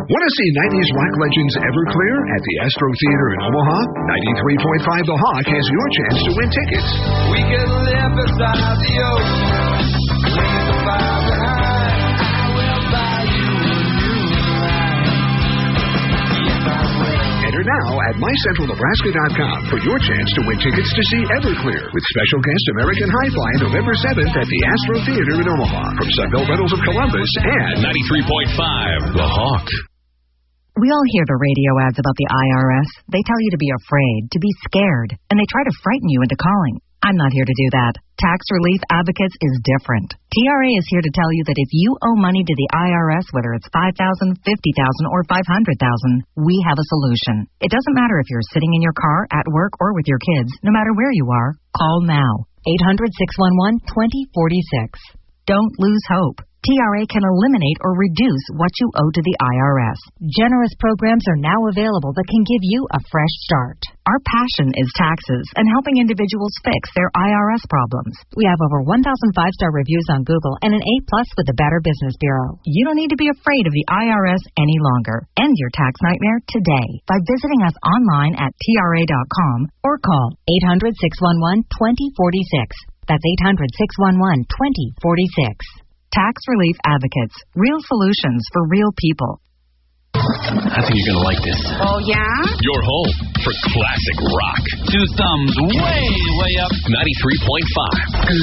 Want to see 90s rock legends Everclear at the Astro Theater in Omaha? 93.5 The Hawk has your chance to win tickets. We can live beside the ocean, leave the fire behind. I will buy you a new life. Yes, I will. Enter now at mycentralnebraska.com for your chance to win tickets to see Everclear with special guest American Hi-Fi November 7th at the Astro Theater in Omaha from Sunbelt Rentals of Columbus and 93.5 The Hawk. We all hear the radio ads about the IRS. They tell you to be afraid, to be scared, and they try to frighten you into calling. I'm not here to do that. Tax Relief Advocates is different. TRA is here to tell you that if you owe money to the IRS, whether it's $5,000, $50,000, or $500,000, we have a solution. It doesn't matter if you're sitting in your car, at work, or with your kids. No matter where you are, call now. 800-611-2046. Don't lose hope. TRA can eliminate or reduce what you owe to the IRS. Generous programs are now available that can give you a fresh start. Our passion is taxes and helping individuals fix their IRS problems. We have over 1,000 5-star reviews on Google and an A+ with the Better Business Bureau. You don't need to be afraid of the IRS any longer. End your tax nightmare today by visiting us online at TRA.com or call 800-611-2046. That's 800-611-2046. Tax Relief Advocates. Real solutions for real people. I think you're going to like this. Oh, yeah? Your home for classic rock. 2 thumbs way, way up. 93.5.